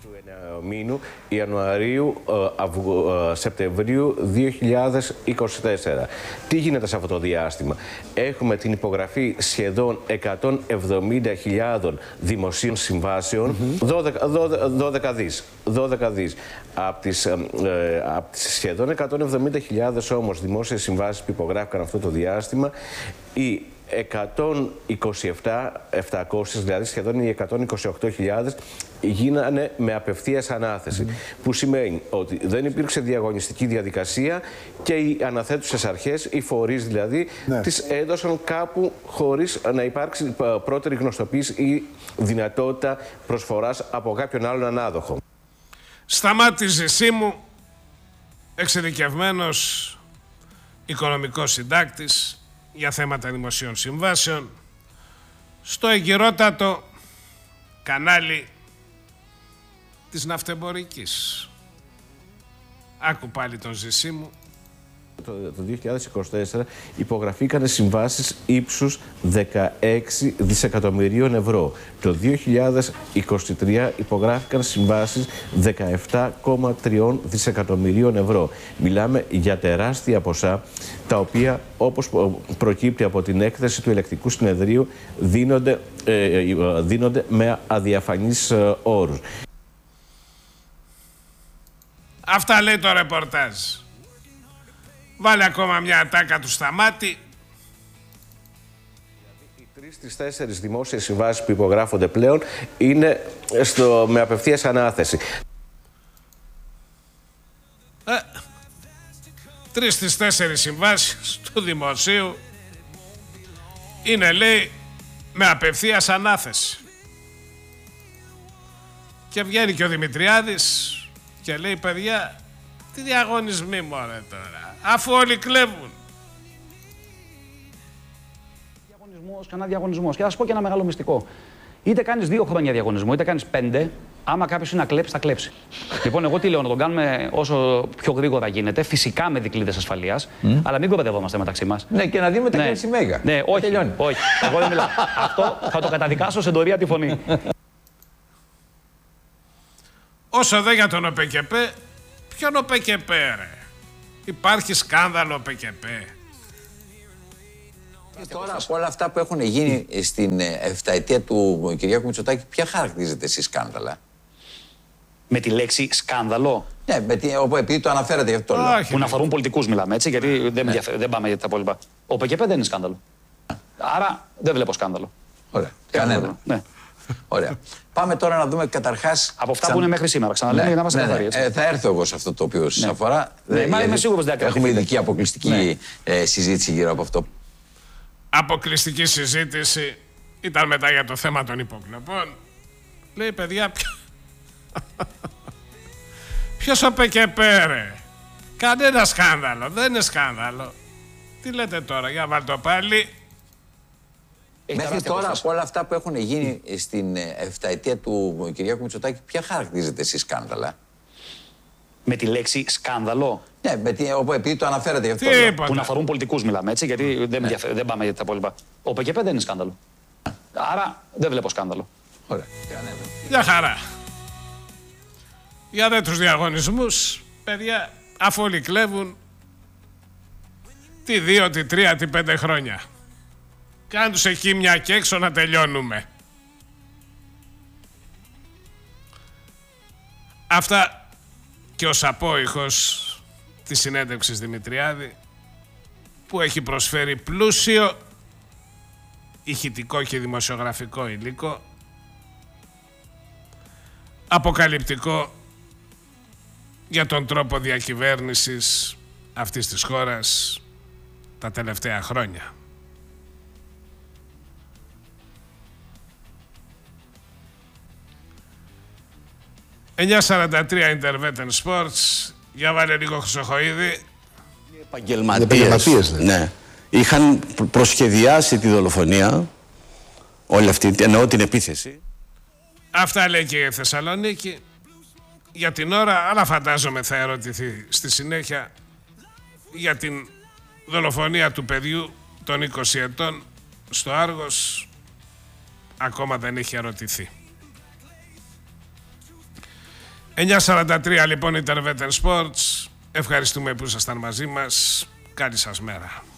του μήνου Ιανουαρίου-Σεπτεμβρίου 2024. Τι γίνεται σε αυτό το διάστημα? Έχουμε την υπογραφή σχεδόν 170.000 δημοσίων συμβάσεων, 12 δις. Από τις σχεδόν 170.000 όμως δημόσιες συμβάσεις που υπογράφηκαν αυτό το διάστημα, οι 127.700, δηλαδή σχεδόν οι 128.000, γίνανε με απευθείας ανάθεση. Που σημαίνει ότι δεν υπήρξε διαγωνιστική διαδικασία και οι αναθέτουσες αρχές, οι φορείς δηλαδή, τις έδωσαν κάπου χωρίς να υπάρξει πρώτερη γνωστοποίηση ή δυνατότητα προσφοράς από κάποιον άλλον ανάδοχο. Σταμάτη Ζησίμου, εξειδικευμένος οικονομικός συντάκτης για θέματα δημοσίων συμβάσεων, στο εγκυρότατο κανάλι της ναυτεμπορικής. Άκου πάλι τον Ζησίμου. Το 2024 υπογραφήκαν συμβάσεις ύψους 16 δισεκατομμυρίων ευρώ. Το 2023 υπογράφηκαν συμβάσεις 17,3 δισεκατομμυρίων ευρώ. Μιλάμε για τεράστια ποσά, τα οποία, όπως προκύπτει από την έκθεση του Ελεκτικού Συνεδρίου, δίνονται με αδιαφανείς όρους. Αυτά λέει το ρεπορτάζ. Βάλε ακόμα μια ατάκα του Σταμάτη. Οι 3 στις 4 δημόσιες συμβάσεις που υπογράφονται πλέον είναι με απευθείας ανάθεση. 3 στις 4 συμβάσεις του δημοσίου είναι, λέει, με απευθείας ανάθεση. Και βγαίνει και ο Δημητριάδης και λέει, παιδιά, τι διαγωνισμοί μωρέ τώρα, αφού όλοι κλέβουν. Διαγωνισμός, κανένα διαγωνισμός. Και θα σας πω και ένα μεγάλο μυστικό. Είτε κάνεις 2 χρόνια διαγωνισμό, είτε κάνεις 5, άμα κάποιος είναι να κλέψει, θα κλέψει. Λοιπόν, εγώ τι λέω, να τον κάνουμε όσο πιο γρήγορα γίνεται, φυσικά με δικλείδες ασφαλείας, αλλά μην κοροϊδευόμαστε μεταξύ μας. Ναι, και να δούμε τα κέρδη Μέγα. Ναι, όχι, όχι. Εγώ δεν μιλάω. Αυτό θα το καταδικάσω σε ντορία τη φωνή. Όσο δε για τον ΟΠΕΚΕΠΕ, ποιον ΟΠΕΚΕΠΕ ρε? Υπάρχει σκάνδαλο ΟΠΕΚΕΠΕ? Τώρα από όλα αυτά που έχουν γίνει στην 7ετία του Κυριάκου Μητσοτάκη, ποια χαρακτηρίζεται εσείς σκάνδαλα? Με τη λέξη σκάνδαλο. Ναι, επειδή το αναφέρατε γι' αυτό. Που να αφορούν πολιτικούς μιλάμε, έτσι, γιατί δεν πάμε για τα υπόλοιπα. Ο ΟΠΕΚΕΠΕ δεν είναι σκάνδαλο. Άρα δεν βλέπω σκάνδαλο. Ωραία. Κανένα. Ναι. Ωραία. Πάμε τώρα να δούμε καταρχάς. Από αυτά που είναι μέχρι σήμερα, ξαναλέμε, για να είμαστε καθαροί. Θα έρθω εγώ σε αυτό το οποίο σας αφορά. Είμαι σίγουρος ότι έχουμε ειδική αποκλειστική συζήτηση γύρω από αυτό. Αποκλειστική συζήτηση ήταν μετά για το θέμα των υποκλοπών. Λέει, παιδιά, ποιος ΟΠΕΚΕΠΕ ρε? Κανένα σκάνδαλο, δεν είναι σκάνδαλο. Τι λέτε τώρα, για βάλτε το πάλι. Μέχρι τώρα από όλα αυτά που έχουν γίνει στην 7ετία του Κυριάκου Μητσοτάκη, ποια χαρακτηρίζεται εσείς σκάνδαλα? Με τη λέξη σκάνδαλο. Ναι, επειδή το αναφέρατε γι' αυτό. Που να αφορούν πολιτικούς μιλάμε, έτσι, γιατί δεν πάμε για τα υπόλοιπα. Ο ΟΠΕΚΕΠΕ δεν είναι σκάνδαλο. Άρα δεν βλέπω σκάνδαλο. Ωραία. Μια χαρά. Για δε τους διαγωνισμούς, παιδιά, αφού όλοι κλέβουν, τι 2, τι 3, τι 5 χρόνια. Κάνε τους εκεί μια και έξω να τελειώνουμε. Αυτά και ως απόϊχος της συνέντευξης Δημητριάδη, που έχει προσφέρει πλούσιο ηχητικό και δημοσιογραφικό υλικό, αποκαλυπτικό για τον τρόπο διακυβέρνησης αυτής της χώρας τα τελευταία χρόνια. 9:43 Intervetten Sports. Για βάλε λίγο Χρυσοχοΐδη. Οι επαγγελματίες, ναι, είχαν προσχεδιάσει τη δολοφονία, όλη αυτή, εννοώ την επίθεση. Αυτά λέει και η Θεσσαλονίκη. Για την ώρα, αλλά φαντάζομαι θα ερωτηθεί στη συνέχεια για την δολοφονία του παιδιού των 20 ετών στο Άργος. Ακόμα δεν έχει ερωτηθεί. 9:43 λοιπόν η Terveten Sports. Ευχαριστούμε που ήσασταν μαζί μας. Καλή σας μέρα.